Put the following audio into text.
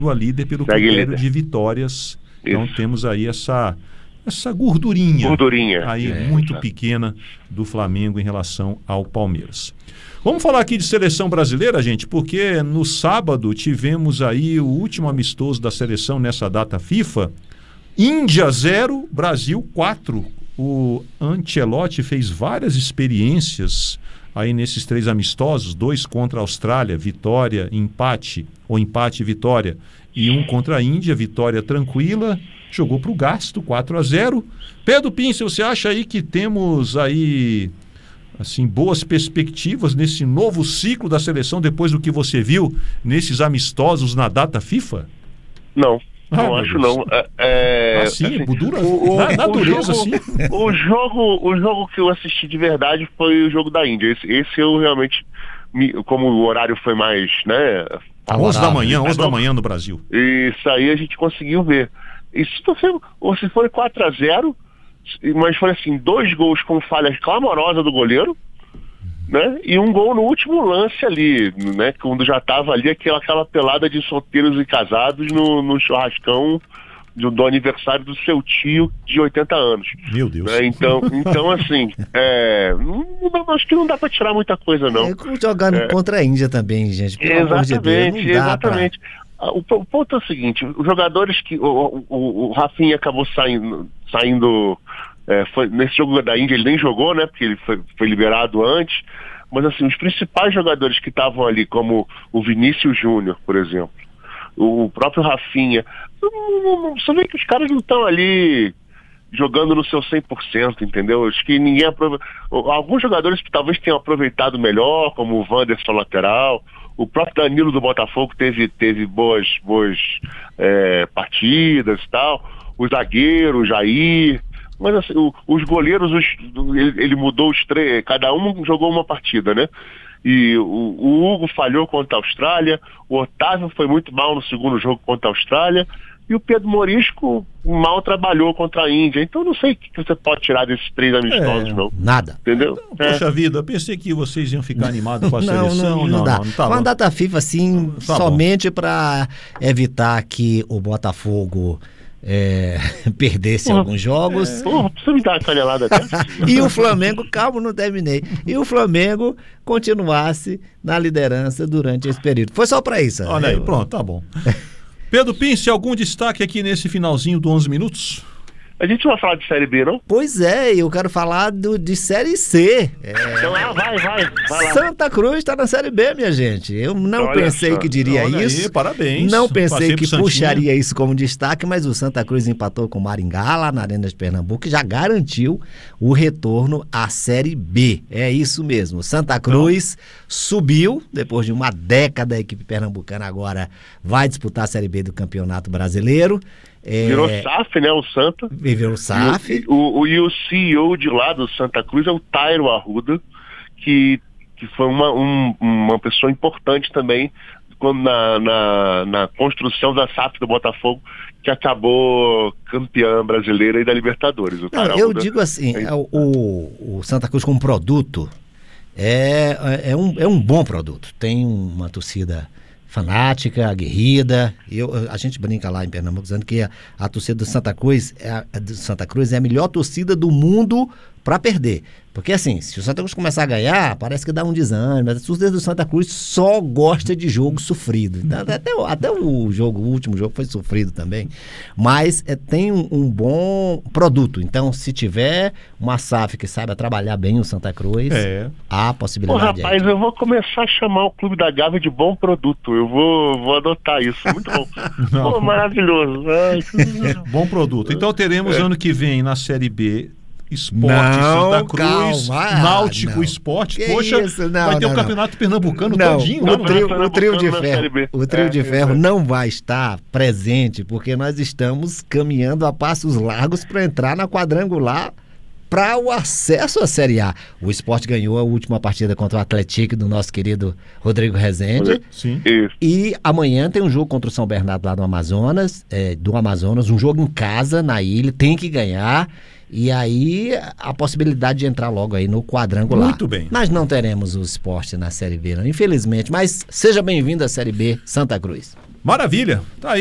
a líder pelo Segue critério líder de vitórias. Então Isso. temos aí essa gordurinha aí muito pequena do Flamengo em relação ao Palmeiras. Vamos falar aqui de seleção brasileira, gente, porque no sábado tivemos aí o último amistoso da seleção nessa data FIFA. Índia 0, Brasil 4. O Ancelotti fez várias experiências aí nesses 3 amistosos, 2 contra a Austrália, vitória, empate, ou empate e vitória, e 1 contra a Índia, vitória tranquila, jogou para o gasto, 4-0. Pedro Pincel, você acha aí que temos aí, assim, boas perspectivas nesse novo ciclo da seleção depois do que você viu nesses amistosos na data FIFA? Não acho não. Assim, na natureza, assim. O jogo que eu assisti de verdade foi o jogo da Índia. Esse eu realmente, como o horário foi mais, né? 11 da manhã no Brasil. Isso aí a gente conseguiu ver. E se for 4-0, mas foi assim, 2 gols com falhas clamorosas do goleiro, né? E 1 gol no último lance ali, né? Quando já estava ali aquela pelada de solteiros e casados no churrascão do aniversário do seu tio de 80 anos. Meu Deus. Né? Então assim, acho que não dá para tirar muita coisa, não. Jogando contra a Índia também, gente. Pelo amor de Deus, não dá exatamente. O ponto é o seguinte, os jogadores que o Rafinha acabou saindo nesse jogo da Índia ele nem jogou, né, porque ele foi liberado antes, mas assim, os principais jogadores que estavam ali, como o Vinícius Júnior, por exemplo, o próprio Rafinha, você vê que os caras não estão ali jogando no seu 100%, entendeu? Acho que ninguém alguns jogadores que talvez tenham aproveitado melhor, como o Wanderson lateral, o próprio Danilo do Botafogo teve boas partidas e tal, o zagueiro, o Jair, mas assim, os goleiros, ele mudou os 3, cada um jogou uma partida, né? E o Hugo falhou contra a Austrália, o Otávio foi muito mal no segundo jogo contra a Austrália, e o Pedro Morisco mal trabalhou contra a Índia. Então não sei o que você pode tirar desses 3 amistosos, não. Nada. Entendeu? Poxa vida, eu pensei que vocês iam ficar animados com a seleção. Não dá. Tá uma data FIFA, assim, tá somente para evitar que o Botafogo perdesse alguns jogos. Precisa me dar uma canelada até. E o Flamengo, calma, não terminei. E o Flamengo continuasse na liderança durante esse período. Foi só para isso. Olha aí, pronto, tá bom. Pedro Pincel, algum destaque aqui nesse finalzinho do 11 minutos? A gente vai falar de Série B, não? Pois é, eu quero falar de Série C. Então vai lá. Santa Cruz está na Série B, minha gente. Eu não pensei que diria isso. Aí, parabéns. Não pensei que puxaria isso como destaque, mas o Santa Cruz empatou com o Maringá lá na Arena de Pernambuco e já garantiu o retorno à Série B. É isso mesmo. Santa Cruz subiu, depois de uma década, a equipe pernambucana agora vai disputar a Série B do Campeonato Brasileiro. Virou SAF, né, o Santa. Virou SAF. E o CEO de lá do Santa Cruz é o Tairo Arruda, que foi uma pessoa importante também na construção da SAF do Botafogo, que acabou campeã brasileira e da Libertadores. Eu digo assim, o Santa Cruz como produto é um bom produto. Tem uma torcida fanática, aguerrida. A gente brinca lá em Pernambuco dizendo que a torcida do Santa Cruz é a melhor torcida do mundo para perder. Porque assim, se o Santa Cruz começar a ganhar, parece que dá um desânimo. Mas a torcida do Santa Cruz só gosta de jogo sofrido. Até o último jogo foi sofrido também. Mas tem um bom produto. Então, se tiver uma SAF que saiba trabalhar bem o Santa Cruz, há possibilidade. Rapaz, eu vou começar a chamar o Clube da Gávea de bom produto. Eu vou adotar isso. Muito bom. Maravilhoso. Bom produto. Então teremos ano que vem na Série B Esporte Santa Cruz, Náutico Esporte. Poxa, vai ter o Campeonato Pernambucano todinho. O trio de ferro não vai estar presente, porque nós estamos caminhando a passos largos para entrar na quadrangular para o acesso à Série A. O Sport ganhou a última partida contra o Atlético do nosso querido Rodrigo Rezende. Sim. E amanhã tem um jogo contra o São Bernardo lá do Amazonas, um jogo em casa, na ilha, tem que ganhar. E aí a possibilidade de entrar logo aí no quadrangular. Muito bem. Nós não teremos o Sport na Série B, não, infelizmente. Mas seja bem-vindo à Série B Santa Cruz. Maravilha, tá aí.